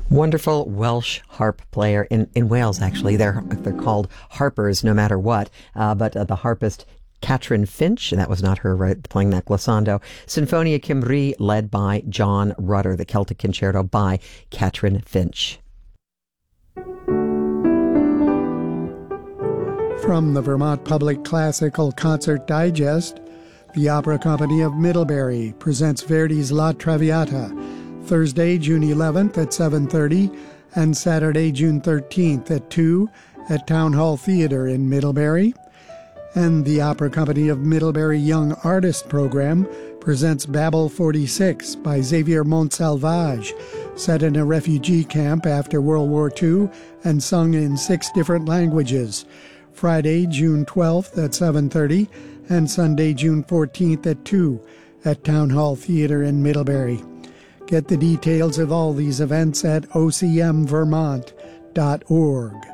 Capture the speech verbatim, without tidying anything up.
Wonderful Welsh harp player in, in Wales, actually. They're, they're called harpers no matter what, uh, but uh, the harpist Catrin Finch, and that was not her right, playing that glissando. Sinfonia Cymru, led by John Rutter, the Celtic Concerto by Catrin Finch. From the Vermont Public Classical Concert Digest, the Opera Company of Middlebury presents Verdi's La Traviata, Thursday, June eleventh at seven thirty, and Saturday, June thirteenth at two at Town Hall Theatre in Middlebury. And the Opera Company of Middlebury Young Artist Program presents Babel forty-six by Xavier Montsalvage, set in a refugee camp after World War Two and sung in six different languages. Friday, June twelfth at seven thirty, and Sunday, June fourteenth at two at Town Hall Theatre in Middlebury. Get the details of all these events at o c m vermont dot org.